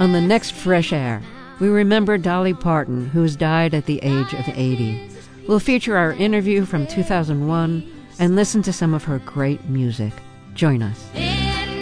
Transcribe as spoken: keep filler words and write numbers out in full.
On the next Fresh Air, we remember Dolly Parton, who's died at the age of eighty. We'll feature our interview from two thousand one and listen to some of her great music. Join us.